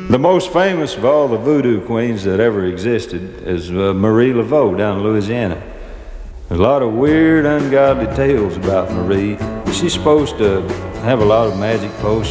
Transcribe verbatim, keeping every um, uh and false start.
The most famous of all the voodoo queens that ever existed is uh, Marie Laveau down in Louisiana. There's a lot of weird, ungodly tales about Marie. She's supposed to have a lot of magic potions.